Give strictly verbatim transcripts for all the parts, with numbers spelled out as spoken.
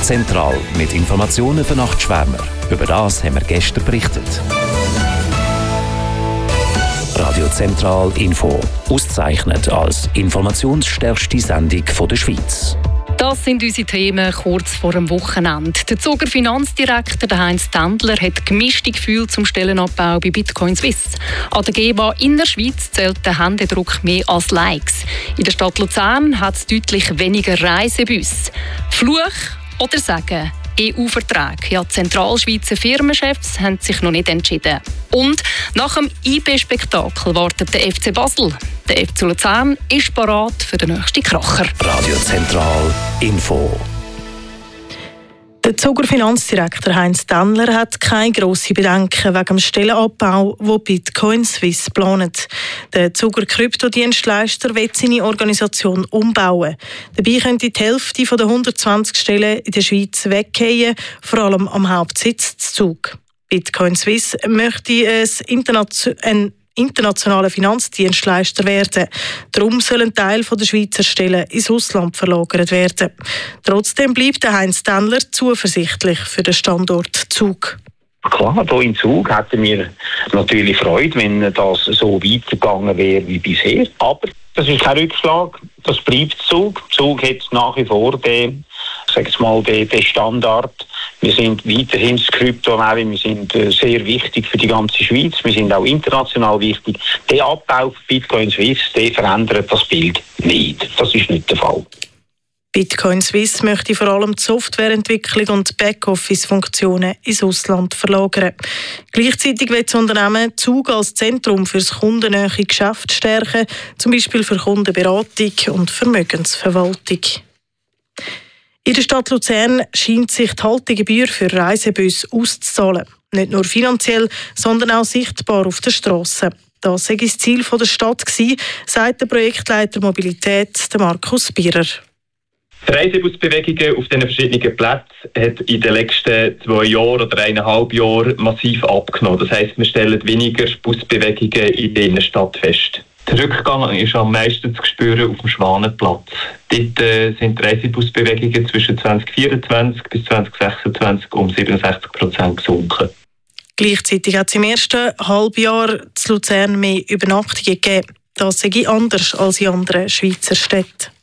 Zentral mit Informationen für Nachtschwärmer. Über das haben wir gestern berichtet. Radio Zentral Info. Ausgezeichnet als informationsstärkste Sendung der Schweiz. Das sind unsere Themen kurz vor dem Wochenende. Der Zuger Finanzdirektor Heinz Tändler hat gemischte Gefühle zum Stellenabbau bei Bitcoin Suisse. An der G E W A Innerschweiz zählt der Händedruck mehr als Likes. In der Stadt Luzern hat es deutlich weniger Reisebusse. Fluch oder Segen? E U-Vertrag. Ja, die Zentralschweizer Firmenchefs haben sich noch nicht entschieden. Und nach dem I B-Spektakel wartet der F C Basel. Der F C Luzern ist bereit für den nächsten Kracher. Radio Zentral Info. Der Zuger Finanzdirektor Heinz Tändler hat keine grossen Bedenken wegen dem Stellenabbau, wo Bitcoin Suisse plant. Der Zuger Kryptodienstleister will seine Organisation umbauen. Dabei könnte die Hälfte der hundertzwanzig Stellen in der Schweiz weggehen, vor allem am Hauptsitz Zug. Bitcoin Suisse möchte ein internationaler Finanzdienstleister werden. Darum soll ein Teil der Schweizer Stellen ins Ausland verlagert werden. Trotzdem bleibt Heinz Tändler zuversichtlich für den Standort Zug. Klar, hier in Zug hätten wir natürlich Freude, wenn das so weitergegangen wäre wie bisher. Aber das ist kein Rückschlag, das bleibt Zug. Zug hat nach wie vor den, sag ich mal, den, den Standard. Wir sind weiterhin das Krypto, wir sind sehr wichtig für die ganze Schweiz, wir sind auch international wichtig. Der Abbau von Bitcoin Suisse, der verändert das Bild nicht. Das ist nicht der Fall. Bitcoin Suisse möchte vor allem die Softwareentwicklung und Backoffice-Funktionen ins Ausland verlagern. Gleichzeitig will das Unternehmen Zug als Zentrum für das kundennähe Geschäft stärken, zum Beispiel für Kundenberatung und Vermögensverwaltung. In der Stadt Luzern scheint sich die Haltegebühr für Reisebusse auszuzahlen. Nicht nur finanziell, sondern auch sichtbar auf der Strasse. Das sei das Ziel der Stadt gewesen, sagt der Projektleiter Mobilität Markus Bierer. Die Reisebusbewegungen auf diesen verschiedenen Plätzen hat in den letzten zwei Jahren oder eineinhalb Jahren massiv abgenommen. Das heisst, wir stellen weniger Busbewegungen in der Innenstadt fest. Der Rückgang ist am meisten zu spüren auf dem Schwanenplatz. Dort äh, sind die Reisebusbewegungen zwischen zwanzig vierundzwanzig bis zwanzig sechsundzwanzig um siebenundsechzig Prozent gesunken. Gleichzeitig hat es im ersten Halbjahr zu Luzern mehr Übernachtungen gegeben. Das sei anders als in anderen Schweizer Städten.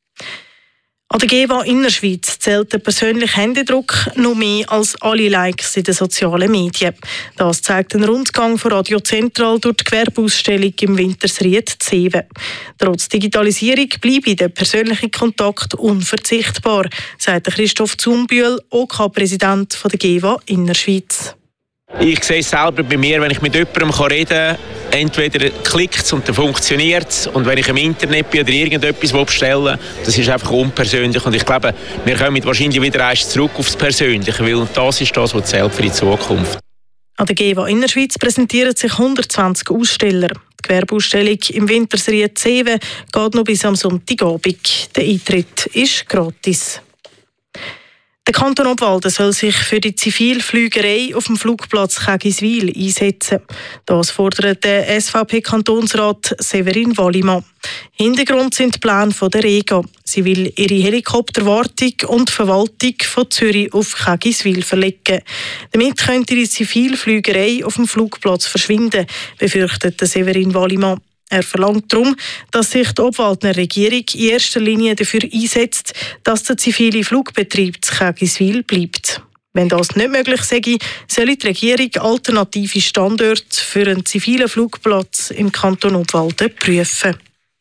An der G E W A Innerschweiz zählt der persönliche Händedruck noch mehr als alle Likes in den sozialen Medien. Das zeigt ein Rundgang von Radio Zentral durch die Gewerbeausstellung im Wintersried Zeven. Trotz Digitalisierung bleibe der persönliche Kontakt unverzichtbar, sagt Christoph Zumbühl, O K-Präsident der G E W A Innerschweiz. Ich sehe es selber bei mir, wenn ich mit jemandem reden kann, entweder klickt es und dann funktioniert es. Und wenn ich im Internet bin oder irgendetwas bestellen will, das ist einfach unpersönlich. Und ich glaube, wir kommen wahrscheinlich wieder erst zurück aufs Persönliche, weil das ist das, was zählt für die Zukunft. An der G E W A Innerschweiz präsentieren sich hundertzwanzig Aussteller. Die Gewerbeausstellung im Wintersried Zeven geht noch bis am Sonntagabend. Der Eintritt ist gratis. Der Kanton Obwalden soll sich für die Zivilflügerei auf dem Flugplatz Kägiswil einsetzen. Das fordert der S V P-Kantonsrat Severin Wallimann. Hintergrund sind die Pläne der Rega. Sie will ihre Helikopterwartung und Verwaltung von Zürich auf Kägiswil verlegen. Damit könnte die Zivilflügerei auf dem Flugplatz verschwinden, befürchtet Severin Wallimann. Er verlangt darum, dass sich die Obwaldner Regierung in erster Linie dafür einsetzt, dass der zivile Flugbetrieb zu Kägiswil bleibt. Wenn das nicht möglich sei, soll die Regierung alternative Standorte für einen zivilen Flugplatz im Kanton Obwalden prüfen.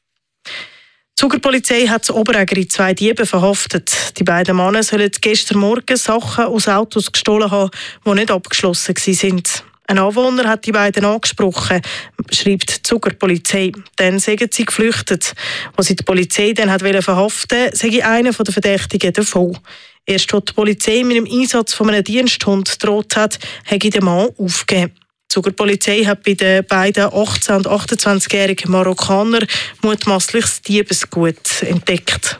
Die Zugerpolizei hat in Oberägeri zwei Diebe verhaftet. Die beiden Männer sollen gestern Morgen Sachen aus Autos gestohlen haben, die nicht abgeschlossen waren. Ein Anwohner hat die beiden angesprochen, schreibt die Zugerpolizei. Dann seien sie geflüchtet. Als sie die Polizei dann hat verhaften wollte, sei einer der Verdächtigen davon. Erst als die Polizei mit dem Einsatz von einem Diensthund gedroht hat, habe der Mann aufgegeben. Die Zugerpolizei hat bei den beiden achtzehn- und achtundzwanzigjährigen Marokkaner mutmaßliches Diebesgut entdeckt.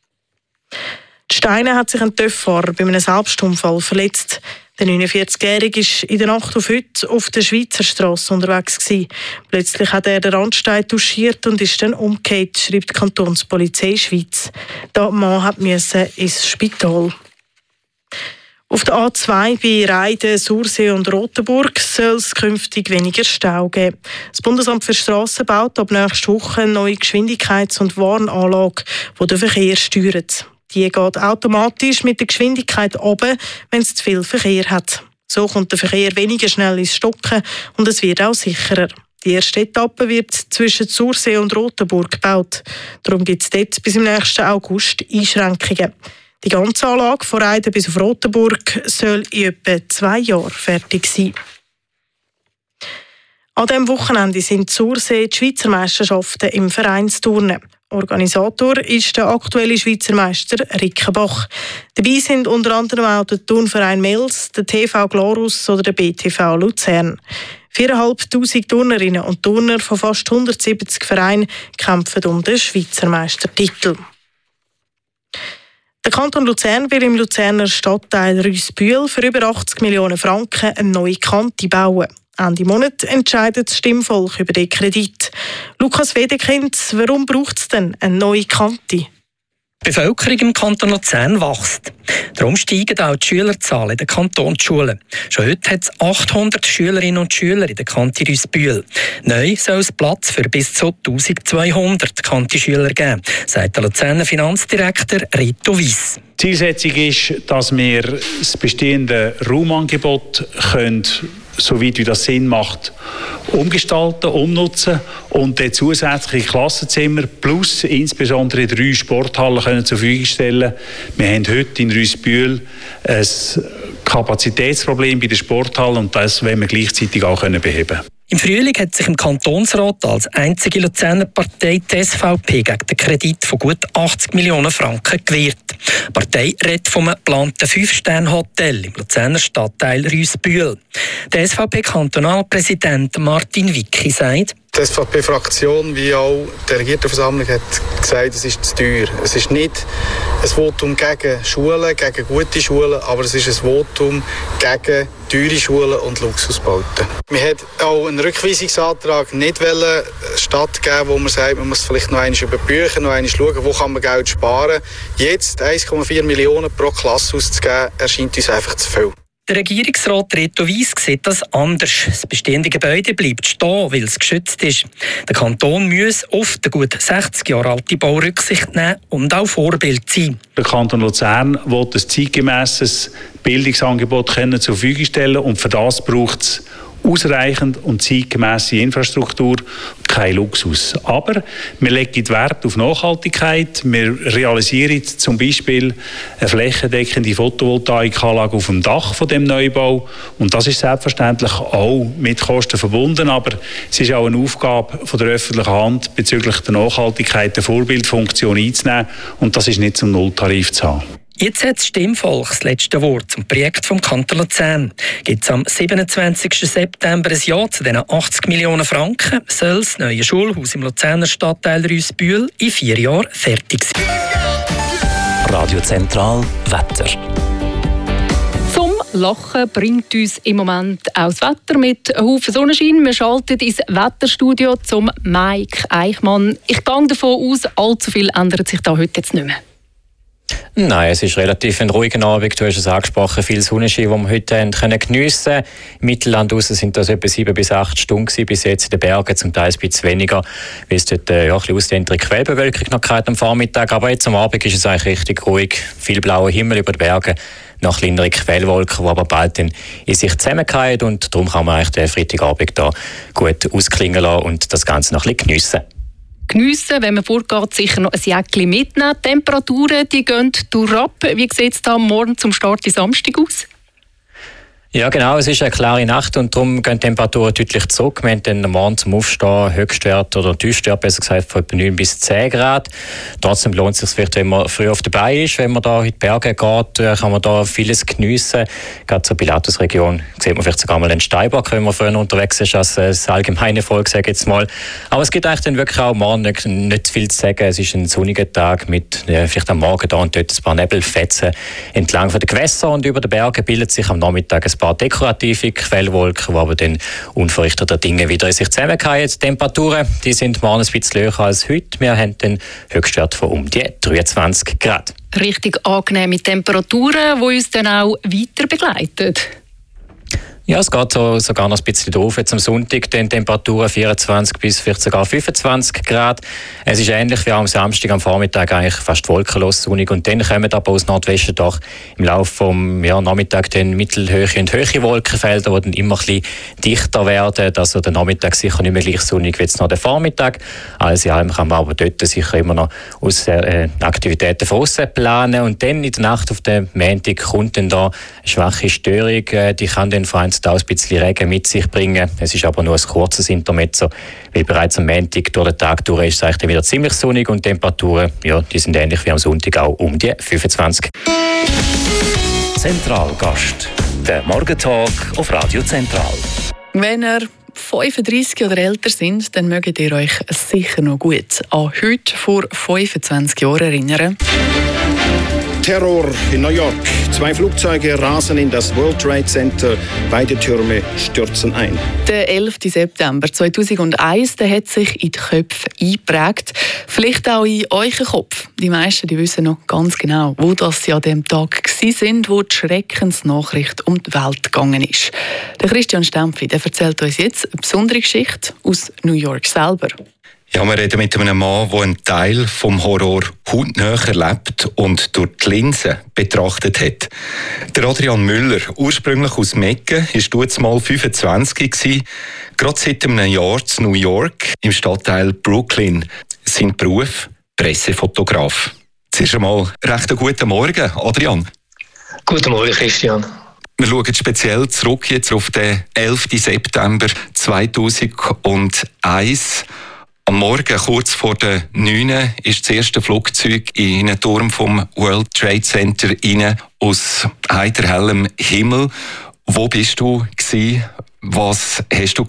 Die Steine hat sich ein TÜV-Fahrer bei einem Selbstunfall verletzt. Der neunundvierzigjährige war in der Nacht auf heute auf der Schweizer Strasse unterwegs gewesen. Plötzlich hat er den Randstein touchiert und ist dann umgekehrt, schreibt die Kantonspolizei Schweiz. Der Mann musste ins Spital. Auf der A zwei bei Reiden, Sursee und Rotenburg soll es künftig weniger Stau geben. Das Bundesamt für Strassen baut ab nächster Woche eine neue Geschwindigkeits- und Warnanlage, die den Verkehr steuert. Die geht automatisch mit der Geschwindigkeit runter, wenn es zu viel Verkehr hat. So kommt der Verkehr weniger schnell ins Stocken und es wird auch sicherer. Die erste Etappe wird zwischen Sursee und Rotenburg gebaut. Darum gibt es dort bis im nächsten August Einschränkungen. Die ganze Anlage von Reiden bis auf Rotenburg soll in etwa zwei Jahren fertig sein. An diesem Wochenende sind Sursee die Schweizer Meisterschaften im Vereinsturnen. Organisator ist der aktuelle Schweizer Meister Rickenbach. Dabei sind unter anderem auch der Turnverein Mels, der T V Glarus oder der B T V Luzern. viertausendfünfhundert Turnerinnen und Turner von fast hundertsiebzig Vereinen kämpfen um den Schweizer Meistertitel. Der Kanton Luzern will im Luzerner Stadtteil Rüssbühl für über achtzig Millionen Franken eine neue Kante bauen. Ende Monat entscheidet das Stimmvolk über den Kredit. Lukas Wedekind, warum braucht es denn eine neue Kante? Die Bevölkerung im Kanton Luzern wächst. Darum steigen auch die Schülerzahlen in den Kantonsschulen. Schon heute hat es achthundert Schülerinnen und Schüler in der Kante Rüssbühl. Neu soll es Platz für bis zu eintausendzweihundert Kanti-Schüler geben, sagt der Luzerner Finanzdirektor Reto Wyss. Die Zielsetzung ist, dass wir das bestehende Raumangebot können, soweit wie das Sinn macht, umgestalten, umnutzen und dann zusätzliche Klassenzimmer plus insbesondere drei Sporthallen können zur Verfügung stellen. Wir haben heute in Rüssbühl ein Kapazitätsproblem bei den Sporthallen und das wollen wir gleichzeitig auch beheben können. Im Frühling hat sich im Kantonsrat als einzige Luzerner Partei die S V P gegen den Kredit von gut achtzig Millionen Franken gewehrt. Die Partei redet vom geplanten Fünf-Sterne-Hotel im Luzerner Stadtteil Rüssbühl. Der S V P-Kantonalpräsident Martin Wicki sagt: Die S V P-Fraktion wie auch die Regierungsversammlung hat gesagt, es ist zu teuer. Es ist nicht ein Votum gegen Schulen, gegen gute Schulen, aber es ist ein Votum gegen teure Schulen und Luxusbauten. Wir wollten auch einen Rückweisungsantrag nicht stattgeben, wo man sagt, man muss vielleicht noch einmal überprüfen, noch einmal schauen, wo kann man Geld sparen. Jetzt eins Komma vier Millionen pro Klasse auszugeben, erscheint uns einfach zu viel. Der Regierungsrat Reto Wyss sieht das anders. Das bestehende Gebäude bleibt stehen, weil es geschützt ist. Der Kanton muss auf den gut sechzig Jahre alten Bau Rücksicht nehmen und auch Vorbild sein. Der Kanton Luzern will ein zeitgemässes Bildungsangebot können zur Verfügung stellen und für das braucht es ausreichend und zeitgemässe Infrastruktur, kein Luxus. Aber wir legen Wert auf Nachhaltigkeit. Wir realisieren zum Beispiel eine flächendeckende Photovoltaikanlage auf dem Dach von dem Neubau. Und das ist selbstverständlich auch mit Kosten verbunden. Aber es ist auch eine Aufgabe von der öffentlichen Hand, bezüglich der Nachhaltigkeit eine Vorbildfunktion einzunehmen. Und das ist nicht zum Nulltarif zu haben. Jetzt hat das Stimmvolk das letzte Wort zum Projekt vom Kanton Luzern. Gibt es am siebenundzwanzigsten September ein Ja zu diesen achtzig Millionen Franken, soll das neue Schulhaus im Luzerner Stadtteil Rüssbühl in vier Jahren fertig sein. Radio Zentral Wetter. Zum Lachen bringt uns im Moment auch das Wetter mit einem Haufen Sonnenschein. Wir schalten ins Wetterstudio zum Mike Eichmann. Ich gehe davon aus, allzu viel ändert sich da heute jetzt nicht mehr. Nein, es ist relativ ein ruhiger Abend. Du hast es angesprochen, viel Sonnenschein, den wir heute haben können geniessen konnten. Im Mittelland raus sind das etwa sieben bis acht Stunden gewesen, bis jetzt in den Bergen, zum Teil ein bisschen weniger, weil es dort äh, ja, ein bisschen ausdehntere Quellbewölkung noch hatte am Vormittag. Aber jetzt am Abend ist es eigentlich richtig ruhig. Viel blauer Himmel über den Bergen, noch kleinere Quellwolken, die aber bald dann in sich zusammenfallen. Und darum kann man eigentlich den Freitagabend da gut ausklingen lassen und das Ganze noch ein bisschen geniessen. Geniessen, wenn man vorgeht, sicher noch ein Jäckchen mitnehmen. Die Temperaturen die gehen durchab. Wie sieht es da morgen zum Start in Samstag aus? Ja genau, es ist eine klare Nacht und darum gehen die Temperaturen deutlich zurück. Wir haben dann am Morgen zum Aufstehen Höchstwert oder Tiefstwert besser gesagt von etwa neun bis zehn Grad. Trotzdem lohnt es sich vielleicht, wenn man früh auf der Beine ist, wenn man da in die Berge geht, kann man da vieles geniessen. Gerade zur Pilatusregion sieht man vielleicht sogar mal einen Steinbock, wenn man früher unterwegs ist, als das allgemeine Volk, sage ich jetzt mal. Aber es gibt eigentlich dann wirklich auch morgen nicht, nicht viel zu sagen. Es ist ein sonniger Tag mit ja, vielleicht am Morgen da und dort ein paar Nebelfetzen entlang von den Gewässern und über den Bergen bildet sich am Nachmittag ein paar dekorative Quellwolken, die aber dann unverrichteter Dinge wieder in sich zusammenfallen. Die Temperaturen die sind morgen ein bisschen höher als heute. Wir haben den Höchstwert von um die dreiundzwanzig Grad. Richtig angenehme Temperaturen, die uns dann auch weiter begleiten. Ja, es geht so, sogar noch ein bisschen drauf. Jetzt am Sonntag den Temperaturen vierundzwanzig bis vielleicht sogar fünfundzwanzig Grad. Es ist ähnlich wie am Samstag am Vormittag eigentlich fast wolkenlos sonnig. Und dann kommen aber aus Nordwesten doch im Laufe des ja, Nachmittags dann mittelhohe und hohe Wolkenfelder, die dann immer ein bisschen dichter werden. Also der Nachmittag sicher nicht mehr gleich sonnig wie jetzt noch der Vormittag. Alles in allem kann man aber dort sicher immer noch aus äh, Aktivitäten von aussen planen. Und dann in der Nacht auf den Montag kommt dann da eine schwache Störung. Äh, die kann dann vor allem auch ein bisschen Regen mit sich bringen. Es ist aber nur ein kurzes Intermezzo, weil bereits am Montag durch den Tag durch ist es eigentlich wieder ziemlich sonnig und die Temperaturen, ja, die sind ähnlich wie am Sonntag auch um die fünfundzwanzig. Zentralgast, der Morgentalk auf Radio Zentral. Wenn ihr fünfunddreissig oder älter sind, dann mögt ihr euch sicher noch gut an heute vor fünfundzwanzig Jahren erinnern. Terror in New York. Zwei Flugzeuge rasen in das World Trade Center. Beide Türme stürzen ein. Der elften September zweitausendeins der hat sich in die Köpfe eingeprägt. Vielleicht auch in euren Kopf. Die meisten die wissen noch ganz genau, wo das sie an dem Tag waren, wo die Schreckensnachricht um die Welt gegangen ist. Der Christian Stempfli der erzählt uns jetzt eine besondere Geschichte aus New York selber. Ja, wir reden mit einem Mann, der einen Teil vom Horror hautnah erlebt und durch die Linse betrachtet hat. Der Adrian Müller, ursprünglich aus Mecken, war damals fünfundzwanzig gewesen, gerade seit einem Jahr in New York, im Stadtteil Brooklyn. Sein Beruf? Pressefotograf. Zuerst einmal recht einen guten Morgen, Adrian. Guten Morgen, Christian. Wir schauen speziell zurück jetzt auf den elften September zweitausendeins. Am Morgen, kurz vor der neun, ist das erste Flugzeug in einen Turm vom World Trade Center rein, aus heiterhellem Himmel. Wo bist du gewesen? Was hast du